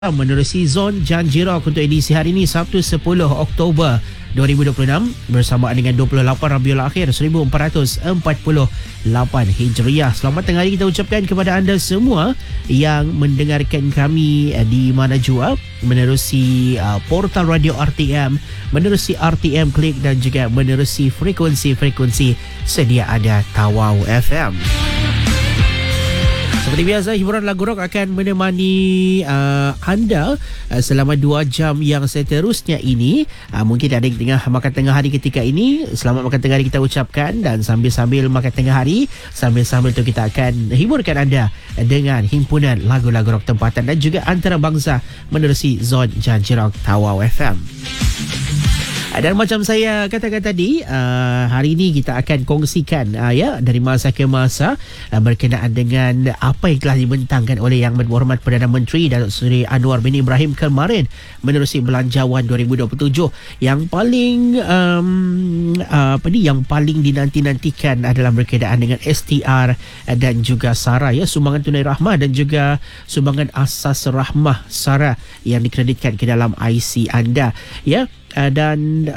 Menerusi Zon Janji Rock untuk edisi hari ini Sabtu 10 Oktober 2026 bersamaan dengan 28 Rabiul Akhir 1448 Hijriah. Selamat tengah hari kita ucapkan kepada anda semua yang mendengarkan kami di mana jua menerusi portal radio RTM, menerusi RTM Klik dan juga menerusi frekuensi-frekuensi sedia ada Tawau FM. Seperti biasa, hiburan lagu rock akan menemani anda selama 2 jam yang seterusnya ini. Mungkin ada yang tengah makan tengah hari ketika ini. Selamat makan tengah hari kita ucapkan. Dan sambil-sambil makan tengah hari, sambil-sambil tu kita akan hiburkan anda dengan himpunan lagu-lagu rock tempatan dan juga antarabangsa menerusi Zon Janji Rock Tawau FM. Dan macam saya katakan tadi, hari ini kita akan kongsikan dari masa ke masa berkenaan dengan apa yang telah dibentangkan oleh Yang Berhormat Perdana Menteri Datuk Seri Anwar bin Ibrahim kemarin menerusi Belanjawan 2027. Yang paling yang paling dinanti-nantikan adalah berkenaan dengan STR dan juga SARA, sumbangan tunai rahmah dan juga sumbangan asas rahmah SARA yang dikreditkan ke dalam IC anda, dan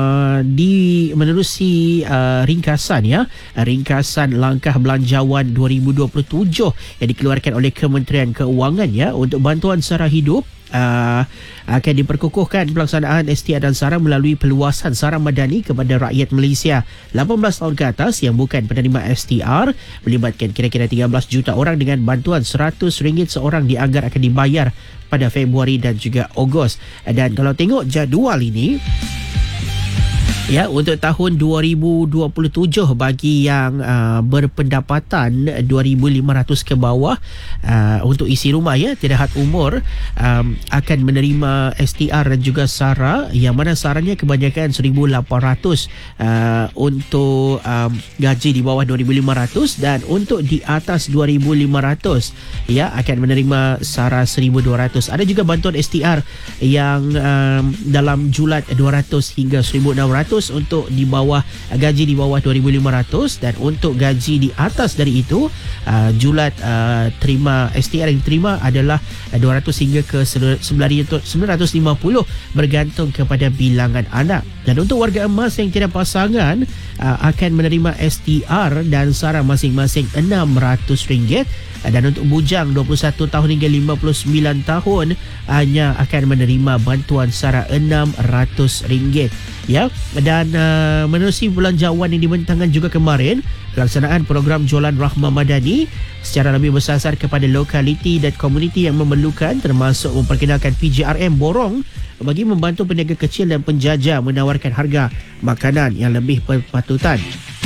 menerusi ringkasan langkah belanjawan 2027 yang dikeluarkan oleh Kementerian Keuangan untuk bantuan sara hidup. Akan diperkukuhkan pelaksanaan STR dan SARA melalui peluasan sara madani kepada rakyat Malaysia 18 tahun ke atas yang bukan penerima STR, melibatkan kira-kira 13 juta orang dengan bantuan RM100 seorang dianggar akan dibayar pada Februari dan juga Ogos. Dan kalau tengok jadual ini, untuk tahun 2027 bagi yang berpendapatan 2,500 ke bawah untuk isi rumah tidak had umur akan menerima STR dan juga SARA, yang mana SARA-nya kebanyakan 1,800 untuk gaji di bawah 2,500, dan untuk di atas 2,500 akan menerima SARA 1,200. Ada juga bantuan STR yang dalam julat 200 hingga 1,600 untuk di bawah gaji di bawah 2,500, dan untuk gaji di atas dari itu julat terima STR yang diterima adalah 200 hingga ke 950 bergantung kepada bilangan anak. Dan untuk warga emas yang tiada pasangan akan menerima STR dan SARA masing-masing RM600, dan untuk bujang 21 tahun hingga 59 tahun hanya akan menerima bantuan SARA RM600. Dan menerusi belanjawan yang dibentangkan juga kemarin, pelaksanaan program jualan rahmah madani secara lebih bersasar kepada lokaliti dan komuniti yang memerlukan, termasuk memperkenalkan PJRM borong bagi membantu peniaga kecil dan penjajah menawarkan harga makanan yang lebih berpatutan.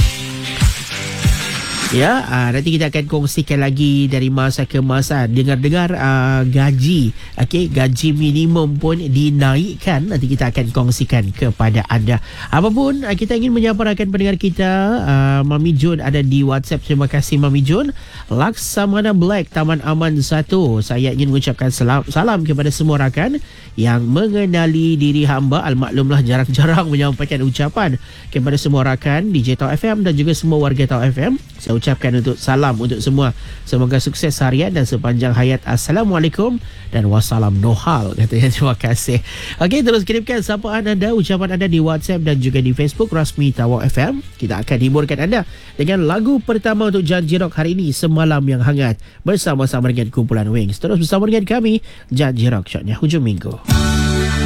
Nanti kita akan kongsikan lagi dari masa ke masa. Dengar-dengar gaji minimum pun dinaikkan. Nanti kita akan kongsikan kepada anda. Apapun, kita ingin menyapa rakan pendengar kita. Mami Jun ada di WhatsApp. Terima kasih Mami Jun. Laksamana Black Taman Aman 1. Saya ingin mengucapkan salam kepada semua rakan yang mengenali diri hamba. Almaklumlah jarang-jarang menyampaikan ucapan kepada semua rakan DJ Tau FM dan juga semua warga Tau FM. Saya ucapkan untuk salam untuk semua. Semoga sukses harian dan sepanjang hayat. Assalamualaikum dan wassalam nohal, katanya. Terima kasih. Okey, terus kirimkan sapaan anda, ucapan anda di WhatsApp dan juga di Facebook rasmi Tawau FM. Kita akan hiburkan anda dengan lagu pertama untuk Janji Rock hari ini, Semalam Yang Hangat, bersama-sama dengan kumpulan Wings. Terus bersama dengan kami, Janji Rock, shotnya hujung minggu.